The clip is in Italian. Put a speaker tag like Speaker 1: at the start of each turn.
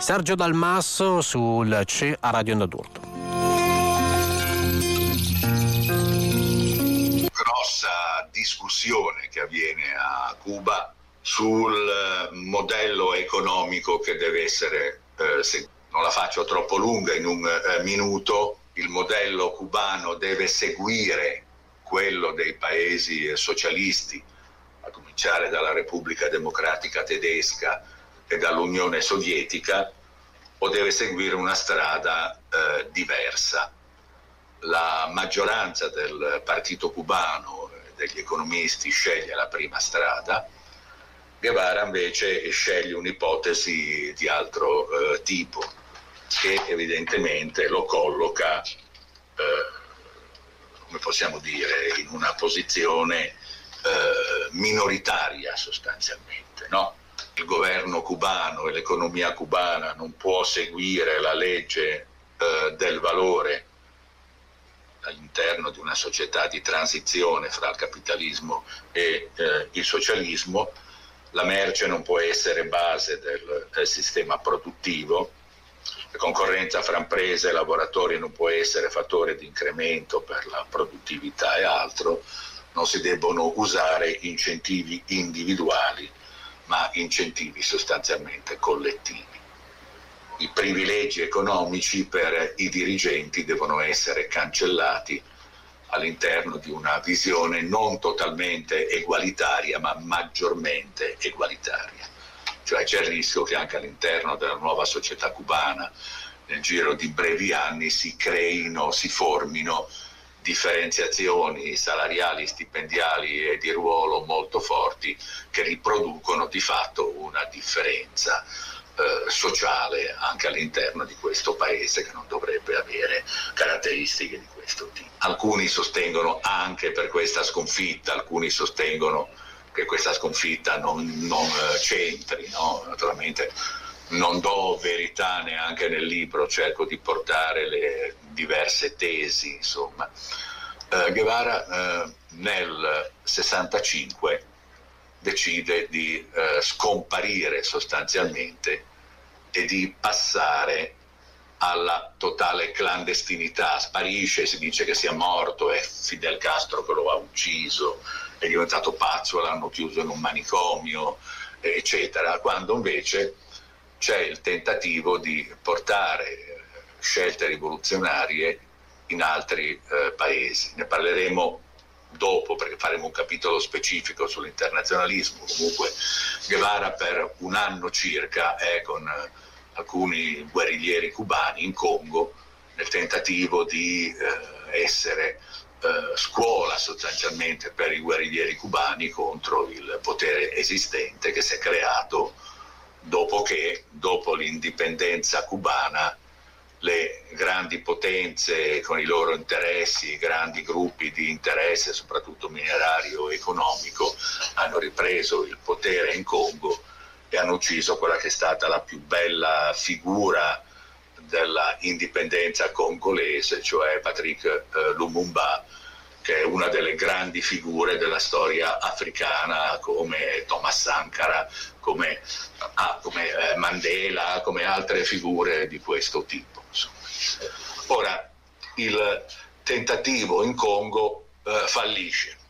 Speaker 1: Sergio Dalmasso sul CE a Radio Onda d'Urto.
Speaker 2: Grossa discussione che avviene a Cuba sul modello economico che deve essere seguito. Non la faccio troppo lunga, in un minuto. Il modello cubano deve seguire quello dei paesi socialisti, a cominciare dalla Repubblica Democratica Tedesca e dall'Unione Sovietica, o deve seguire una strada diversa. La maggioranza del partito cubano, degli economisti, sceglie la prima strada. Guevara invece sceglie un'ipotesi di altro tipo, che evidentemente lo colloca, come possiamo dire, in una posizione minoritaria sostanzialmente, no? Il governo cubano e l'economia cubana non può seguire la legge del valore all'interno di una società di transizione fra il capitalismo e il socialismo. La merce non può essere base del sistema produttivo, la concorrenza fra imprese e lavoratori non può essere fattore di incremento per la produttività e altro. Non si debbono usare incentivi individuali, ma incentivi sostanzialmente collettivi. I privilegi economici per i dirigenti devono essere cancellati all'interno di una visione non totalmente egualitaria, ma maggiormente egualitaria. Cioè c'è il rischio che anche all'interno della nuova società cubana, nel giro di brevi anni, si creino, si formino differenziazioni salariali, stipendiali e di ruolo molto forti che riproducono di fatto una differenza sociale anche all'interno di questo paese, che non dovrebbe avere caratteristiche di questo tipo. Alcuni sostengono anche per questa sconfitta, alcuni sostengono che questa sconfitta non c'entri, no? Naturalmente non do verità neanche nel libro, cerco di portare le diverse tesi, insomma. Guevara nel 65 decide di scomparire sostanzialmente e di passare alla totale clandestinità. Sparisce, si dice che sia morto, è Fidel Castro che lo ha ucciso, è diventato pazzo, l'hanno chiuso in un manicomio, eccetera, quando invece c'è il tentativo di portare scelte rivoluzionarie in altri paesi. Ne parleremo dopo, perché faremo un capitolo specifico sull'internazionalismo. Comunque Guevara per un anno circa è con alcuni guerriglieri cubani in Congo nel tentativo di essere scuola sostanzialmente per i guerriglieri cubani contro il potere esistente che si è creato dopo l'indipendenza cubana, le grandi potenze con i loro interessi, i grandi gruppi di interesse, soprattutto minerario e economico, hanno ripreso il potere in Congo e hanno ucciso quella che è stata la più bella figura della indipendenza congolese, cioè Patrice Lumumba, che è una delle grandi figure della storia africana, come Thomas Sankara, come Mandela, come altre figure di questo tipo. Ora, il tentativo in Congo fallisce.